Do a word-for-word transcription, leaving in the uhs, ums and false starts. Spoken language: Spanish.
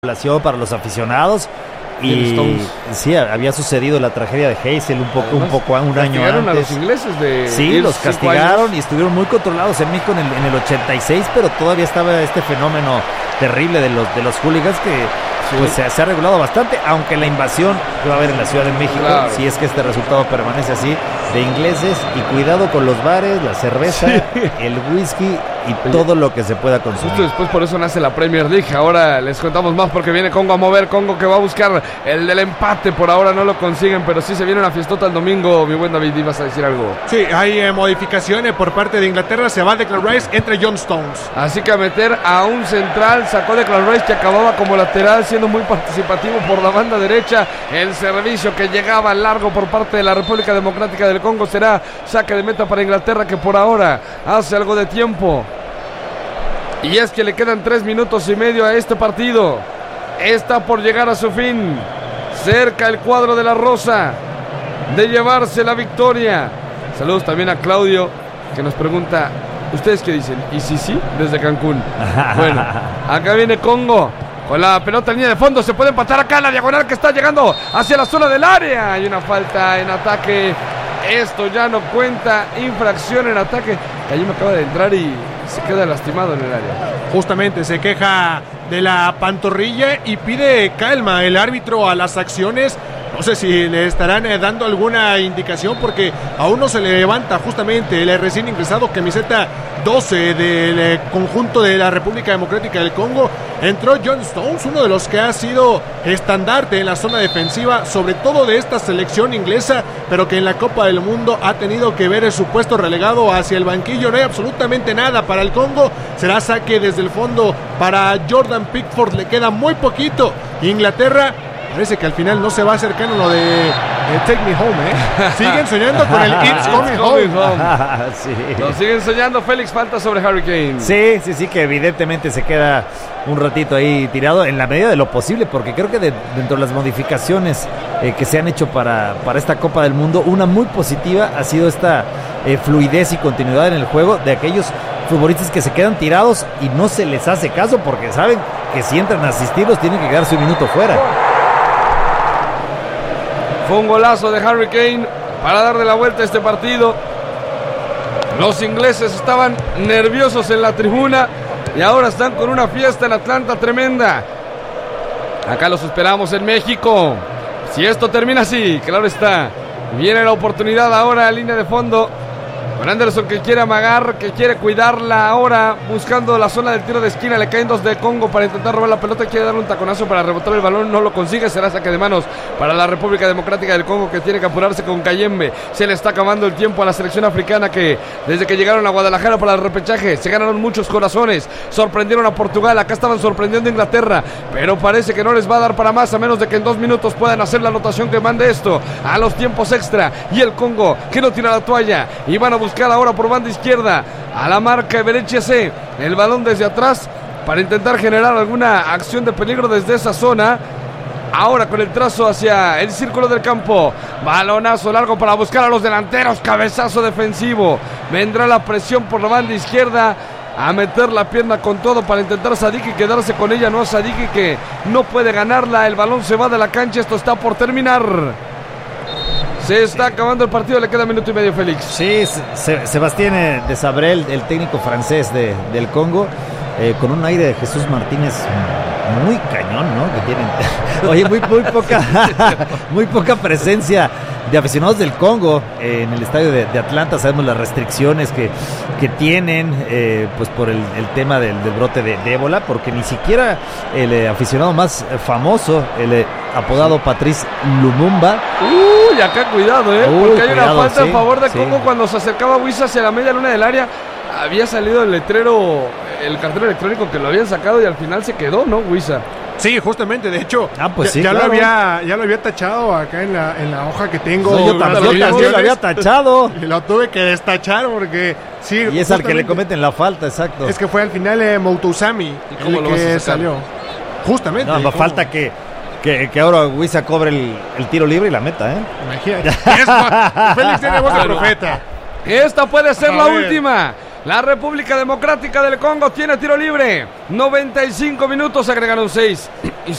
Para los aficionados y sí, había sucedido la tragedia de Heysel un poco, Además, un poco un año antes. A los ingleses de sí, los castigaron y estuvieron muy controlados en México en el, en el ochenta y seis, pero todavía estaba este fenómeno terrible de los de los hooligans que sí. pues se, se ha regulado bastante, aunque la invasión que va a haber en la Ciudad de México, claro. si es que este resultado permanece así, de ingleses, y cuidado con los bares, la cerveza, sí. el whisky y Oye, todo lo que se pueda consumir. Justo después por eso nace la Premier League. Ahora les contamos más porque viene Congo a mover, Congo que va a buscar el del empate, por ahora no lo consiguen, pero sí se viene una fiestota el domingo, mi buen David, ¿ibas a decir algo? Sí, hay eh, modificaciones por parte de Inglaterra, se va Declan Rice, entre John Stones. Así que a meter a un central, sacó Declan Rice que acababa como lateral, siendo muy participativo por la banda derecha. El servicio que llegaba largo por parte de la República Democrática del Congo será saque de meta para Inglaterra, que por ahora hace algo de tiempo. Y es que le quedan tres minutos y medio a este partido. Está por llegar a su fin. Cerca el cuadro de la Rosa de llevarse la victoria. Saludos también a Claudio, que nos pregunta, ¿ustedes qué dicen? ¿Y si sí? Desde Cancún. Bueno, acá viene Congo con la pelota en línea de fondo. Se puede empatar acá en la diagonal que está llegando hacia la zona del área. Hay una falta en ataque. Esto ya no cuenta. Infracción en ataque. Allí me acaba de entrar y se queda lastimado en el área. Justamente se queja de la pantorrilla y pide calma el árbitro a las acciones. No sé si le estarán eh, dando alguna indicación porque aún no se le levanta justamente el recién ingresado camiseta doce del eh, conjunto de la República Democrática del Congo. Entró John Stones, uno de los que ha sido estandarte en la zona defensiva, sobre todo de esta selección inglesa, pero que en la Copa del Mundo ha tenido que ver su puesto relegado hacia el banquillo. No hay absolutamente nada para el Congo. Será saque desde el fondo para Jordan Pickford. Le queda muy poquito. Inglaterra parece que al final no se va a acercar lo de, de Take Me Home, ¿eh? Siguen soñando con el It's Coming Home. sí. Lo siguen soñando. Félix, falta sobre Harry Kane. Sí, sí, sí, que evidentemente se queda un ratito ahí tirado en la medida de lo posible, porque creo que de, dentro de las modificaciones eh, que se han hecho para, para esta Copa del Mundo, una muy positiva ha sido esta eh, fluidez y continuidad en el juego de aquellos futbolistas que se quedan tirados y no se les hace caso porque saben que si entran a asistirlos tienen que quedarse un minuto fuera. Fue un golazo de Harry Kane para darle la vuelta a este partido. Los ingleses estaban nerviosos en la tribuna y ahora están con una fiesta en Atlanta tremenda. Acá los esperamos en México. Si esto termina así, claro está, viene la oportunidad ahora en línea de fondo con Anderson, que quiere amagar, que quiere cuidarla ahora, buscando la zona del tiro de esquina. Le caen dos de Congo para intentar robar la pelota. Quiere darle un taconazo para rebotar el balón, no lo consigue. Será saque de manos para la República Democrática del Congo, que tiene que apurarse con Kayembe. Se le está acabando el tiempo a la selección africana, que desde que llegaron a Guadalajara para el repechaje se ganaron muchos corazones. Sorprendieron a Portugal, acá estaban sorprendiendo a Inglaterra, pero parece que no les va a dar para más, a menos de que en dos minutos puedan hacer la anotación que mande esto a los tiempos extra. Y el Congo, que no tira la toalla, y van a buscar ahora por banda izquierda a la marca Eberechi C. El balón desde atrás para intentar generar alguna acción de peligro desde esa zona. Ahora con el trazo hacia el círculo del campo. Balonazo largo para buscar a los delanteros. Cabezazo defensivo. Vendrá la presión por la banda izquierda a meter la pierna con todo para intentar Sadiki quedarse con ella. No, Sadiki que no puede ganarla. El balón se va de la cancha. Esto está por terminar. Se está acabando el partido, le queda minuto y medio, Félix. Sí, se, Sebastien Desabrel, el técnico francés de, del Congo, eh, con un aire de Jesús Martínez muy cañón, ¿no? Que tienen, oye, muy, muy poca, muy poca presencia de aficionados del Congo eh, en el estadio de, de Atlanta. Sabemos las restricciones que, que tienen, eh, pues por el, el tema del, del brote de, de ébola, porque ni siquiera el eh, aficionado más famoso, el eh, apodado Patrice Lumumba. Uy, acá cuidado, eh, Uy, porque hay cuidado, una falta sí, en favor de sí. Congo cuando se acercaba Wissa hacia la media luna del área. Había salido el letrero, el cartel electrónico que lo habían sacado y al final se quedó, ¿no, Wissa? Sí, justamente, de hecho, ah, pues ya, sí, ya, claro. lo había, ya lo había tachado acá en la, en la hoja que tengo. No, yo también, yo también lo había tachado. Y lo tuve que destachar porque sí. Y es al que le cometen la falta, exacto. Es que fue al final eh, Moutoussami el lo que salió. Justamente. No, no falta que, que, que ahora Wissa cobre el, el tiro libre y la meta, ¿eh? Imagínate. Félix tiene voz de profeta. Esta puede ser A la ver. última. La República Democrática del Congo tiene tiro libre. noventa y cinco minutos, agregaron seis.